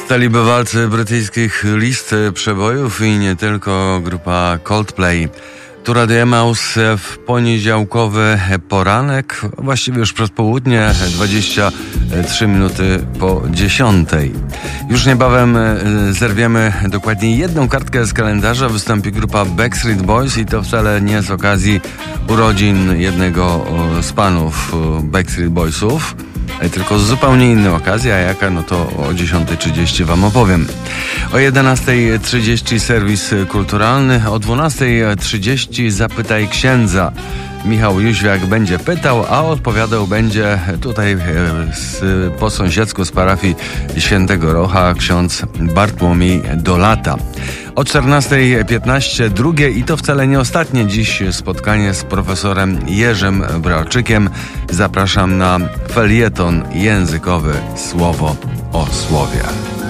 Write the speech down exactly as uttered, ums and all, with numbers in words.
Stali bywalcy brytyjskich list przebojów i nie tylko, grupa Coldplay. Tura de Emaus w poniedziałkowy poranek, właściwie już przez południe, dwadzieścia trzy minuty po dziesiątej. Już niebawem zerwiemy dokładnie jedną kartkę z kalendarza. Wystąpi grupa Backstreet Boys i to wcale nie z okazji urodzin jednego z panów Backstreet Boysów, tylko z zupełnie innej okazji, a jaka, no to o dziesiąta trzydzieści wam opowiem. O jedenasta trzydzieści serwis kulturalny, o dwunasta trzydzieści zapytaj księdza. Michał Jóźwiak będzie pytał, a odpowiadał będzie tutaj z, po sąsiedzku z parafii Świętego Rocha ksiądz Bartłomiej Dolata. O czternasta piętnaście drugie i to wcale nie ostatnie dziś spotkanie z profesorem Jerzym Bralczykiem. Zapraszam na felieton językowy Słowo o Słowie.